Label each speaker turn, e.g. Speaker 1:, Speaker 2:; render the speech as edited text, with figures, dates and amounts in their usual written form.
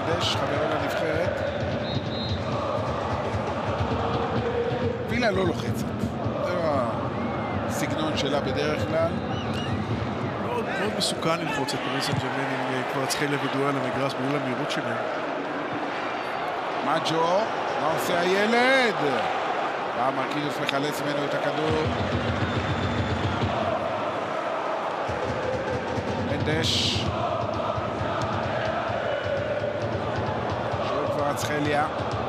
Speaker 1: מנדש, חברו לנבחרת. וילה לא לוחצת. זה הסגנון שלה בדרך כלל.
Speaker 2: מאוד מסוכן ללחוץ את פריס סן ז'רמן אם כבר צריכים לבדוע על המגרש בגלל המהירות שלהם.
Speaker 1: מג'ו, מה עושה הילד? מרקיניוס מחלץ ממנו את הכדור. מנדש. שוב כבר אצחליה.